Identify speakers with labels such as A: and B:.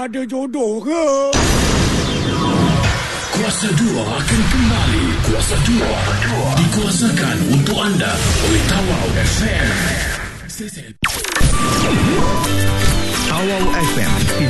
A: Ada jodoh ke?
B: Kuasa 2 akan kembali. Kuasa 2 dikuasakan untuk anda oleh Tawau FM.
C: Tawau FM